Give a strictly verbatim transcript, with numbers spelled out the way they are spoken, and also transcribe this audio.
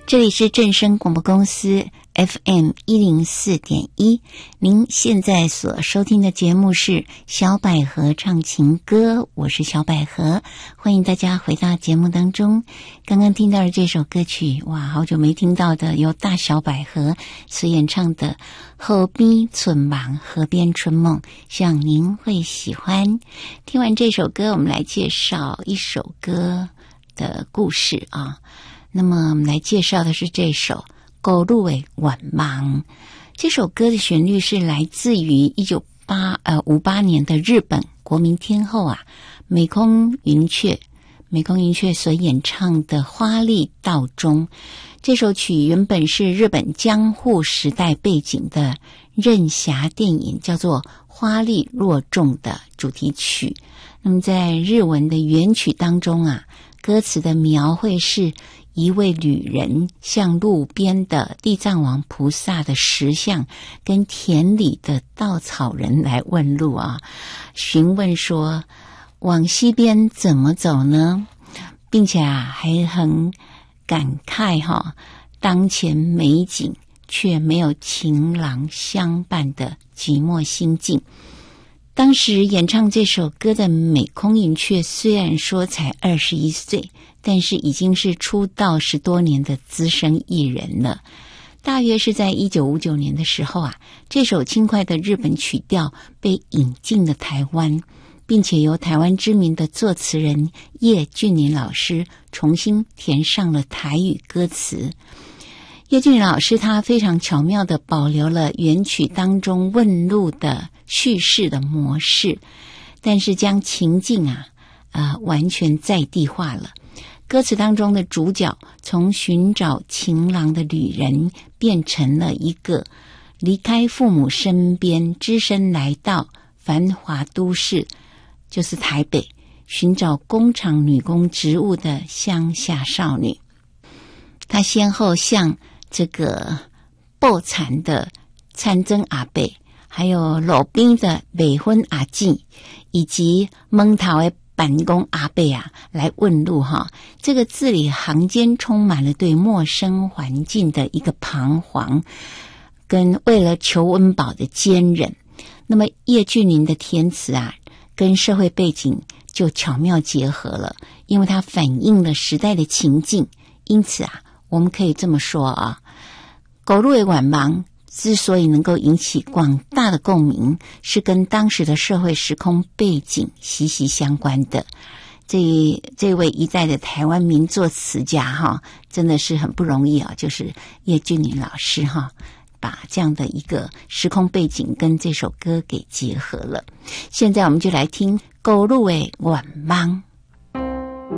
这里是正声广播公司 F M 一零四点一，您现在所收听的节目是小百合唱情歌，我是小百合，欢迎大家回到节目当中。刚刚听到的这首歌曲，哇，好久没听到的，由大小百合所演唱的《河边春梦》，河边春梦，希望您会喜欢。听完这首歌，我们来介绍一首歌的故事啊。那么我们来介绍的是这首《古路的晚梦》。这首歌的旋律是来自于一九五八年的日本国民天后啊美空云雀美空云雀所演唱的《花丽道中》。这首曲原本是日本江户时代背景的任侠电影叫做《花丽若众》的主题曲。那么在日文的原曲当中啊，歌词的描绘是一位旅人向路边的地藏王菩萨的石像跟田里的稻草人来问路啊，询问说往西边怎么走呢？并且啊还很感慨哈、哦，当前美景却没有情郎相伴的寂寞心境。当时演唱这首歌的美空云雀虽然说才二十一岁，但是已经是出道十多年的资深艺人了。大约是在一九五九年的时候啊，这首轻快的日本曲调被引进了台湾，并且由台湾知名的作词人叶俊麟老师重新填上了台语歌词。叶俊麟老师他非常巧妙地保留了原曲当中问路的叙事的模式，但是将情境啊呃完全在地化了。歌词当中的主角从寻找情郎的旅人变成了一个离开父母身边，只身来到繁华都市，就是台北，寻找工厂女工职务的乡下少女。她先后向这个报产的参曾阿伯，还有路边的未婚阿姊，以及门头的办公阿伯啊来问路哈。这个字里行间充满了对陌生环境的一个彷徨，跟为了求温饱的坚韧。那么叶俊麟的填词啊跟社会背景就巧妙结合了，因为它反映了时代的情境。因此啊我们可以这么说啊，古路的晚梦之所以能够引起广大的共鸣，是跟当时的社会时空背景息息相关的。这这位一代的台湾名作词家哈，真的是很不容易啊，就是叶俊麟老师哈，把这样的一个时空背景跟这首歌给结合了。现在我们就来听古路的晚梦。